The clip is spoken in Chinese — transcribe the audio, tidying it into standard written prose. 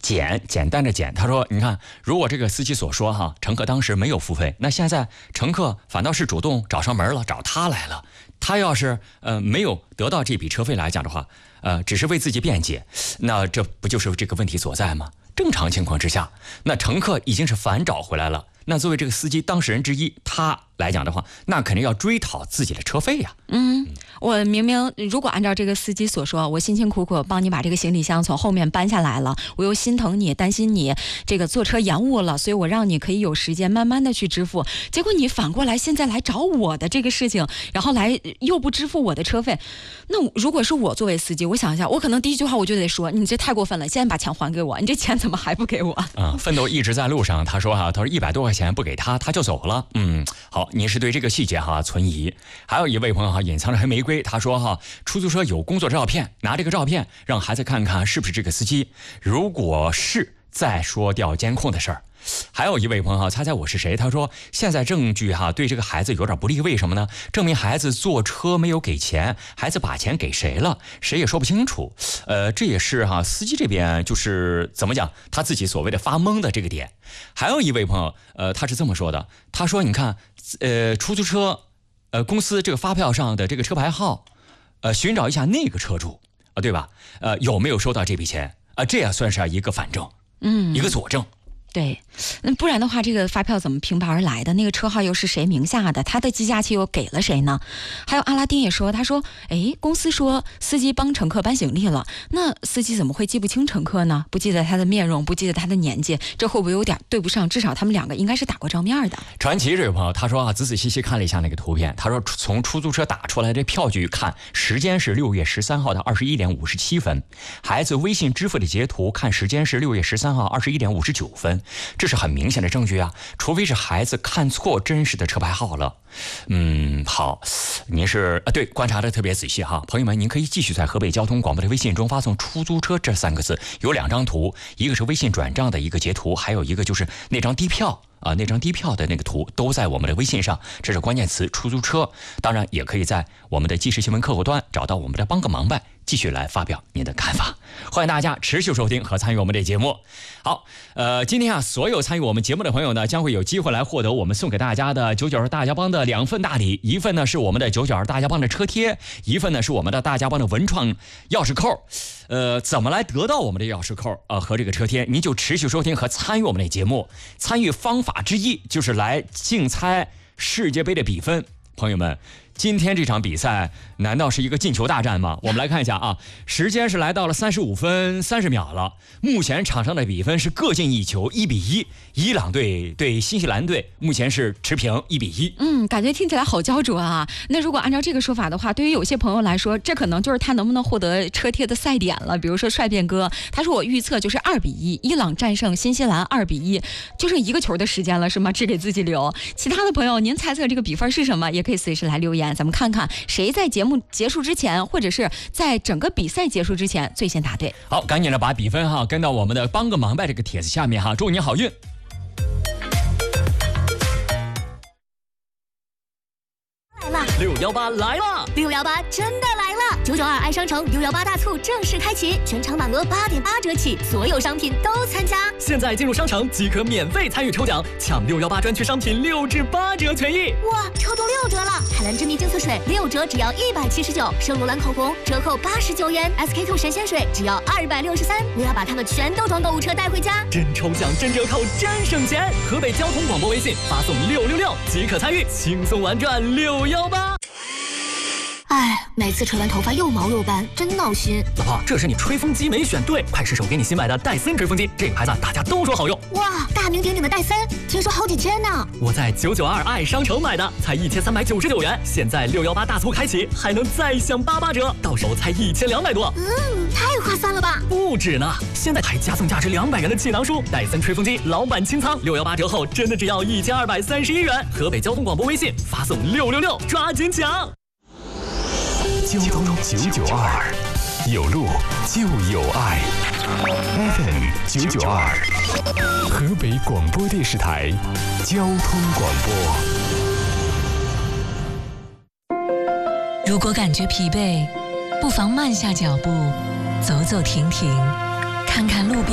简单的减。他说你看，如果这个司机所说哈，乘客当时没有付费，那现在乘客反倒是主动找上门了，找他来了。他要是没有得到这笔车费来讲的话，只是为自己辩解，那这不就是这个问题所在吗？正常情况之下，那乘客已经是反找回来了，那作为这个司机当事人之一，他来讲的话，那肯定要追讨自己的车费呀。 我明明如果按照这个司机所说，我辛辛苦苦帮你把这个行李箱从后面搬下来了，我又心疼你，担心你这个坐车延误了，所以我让你可以有时间慢慢的去支付，结果你反过来现在来找我的这个事情，然后来又不支付我的车费。那如果是我作为司机，我想一下，我可能第一句话我就得说，你这太过分了，现在把钱还给我，你这钱怎么还不给我？ 奋斗一直在路上，他说100多块钱不给他就走了。好，你是对这个细节存疑。还有一位朋友隐藏着黑玫瑰，他说出租车有工作照片，拿这个照片让孩子看看是不是这个司机，如果是再说调监控的事儿。还有一位朋友猜猜我是谁，他说现在证据对这个孩子有点不利，为什么呢？证明孩子坐车没有给钱，孩子把钱给谁了，谁也说不清楚。这也是司机这边就是怎么讲，他自己所谓的发懵的这个点。还有一位朋友他是这么说的，他说你看出租车公司这个发票上的这个车牌号，寻找一下那个车主对吧？有没有收到这笔钱这也算是一个反证，一个佐证。 对，不然的话，这个发票怎么平白而来的？那个车号又是谁名下的？他的计价器又给了谁呢？还有阿拉丁也说，他说，公司说司机帮乘客搬行李了，那司机怎么会记不清乘客呢？不记得他的面容，不记得他的年纪，这会不会有点对不上？至少他们两个应该是打过照面的。 传奇这位朋友他说仔仔细细看了一下那个图片，他说从出租车打出来的票据看，时间是6月13号的21点57分，孩子微信支付的截图看时间是6月13号21点59分。这是很明显的证据除非是孩子看错真实的车牌号了。好，您是对观察的特别仔细朋友们，您可以继续在河北交通广播的微信中发送出租车这3个字，有2张图，一个是微信转账的一个截图，还有一个就是那张低票那张低票的那个图都在我们的微信上，这是关键词出租车。当然也可以在我们的即时新闻客户端找到我们的帮个忙呗，继续来发表您的看法。欢迎大家持续收听和参与我们的节目。好，今天所有参与我们节目的朋友呢，将会有机会来获得我们送给大家的992大家帮的2份大礼，一份呢是我们的992大家帮的车贴，一份呢是我们的大家帮的文创钥匙扣。怎么来得到我们的钥匙扣和这个车贴？您就持续收听和参与我们的节目。参与方法之一就是来竞猜世界杯的比分。朋友们，今天这场比赛难道是一个进球大战吗？我们来看一下时间是来到了35分30秒了，目前场上的比分是各进1球，1-1。伊朗队对新西兰队目前是持平1-1。 感觉听起来好焦灼啊。那如果按照这个说法的话，对于有些朋友来说，这可能就是他能不能获得车贴的赛点了。比如说帅便哥，他说我预测就是2-1，伊朗战胜新西兰2-1，就剩1个球的时间了是吗？只给自己留。其他的朋友，您猜测这个比分是什么？也可以随时来留言，咱们看看谁在节目结束之前，或者是在整个比赛结束之前最先答对。 好，赶紧的把比分跟到我们的帮个忙呗这个帖子下面祝您好运。 618来了！618真的来了！992爱商城618大促正式开启，全场满额8.8折起，所有商品都参加。 现在进入商城即可免费参与抽奖，抢618专区商品6至8折权益。 哇，抽中6折了！海蓝之谜净色水6折只要179，圣罗兰口红折扣89元，SK2 神仙水只要263。我要把它们全都装购物车带回家。 真抽奖，真折扣，真省钱！河北交通广播微信发送666即可参与，轻松玩转618。 每次吹完头发又毛又斑，真闹心。 老婆，这是你吹风机没选对，快试手给你新买的戴森吹风机，这个牌子大家都说好用。 哇，大名鼎鼎的戴森，听说好几千呢。 我在992爱商城买的，才1399元，现在618大促开启，还能再享88折，到手才1200多。 太划算了吧！ 不止呢，现在还加送价值200元的气囊书，戴森吹风机老板清仓，618折后真的只要1231元。河北交通广播微信发送666，抓紧抢！ 交通992，有路就有爱。FM 992，河北广播电视台交通广播。 如果感觉疲惫，不妨慢下脚步，走走停停，看看路边